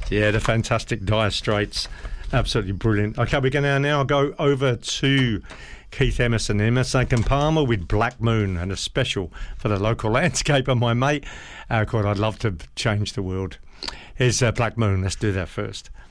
Yeah, the fantastic Dire Straits. Absolutely brilliant. Okay, we're going to now go over to Keith Emerson and Palmer with Black Moon, and a special for the local landscaper, my mate. God, I'd love to change the world. Here's Black Moon. Let's do that first.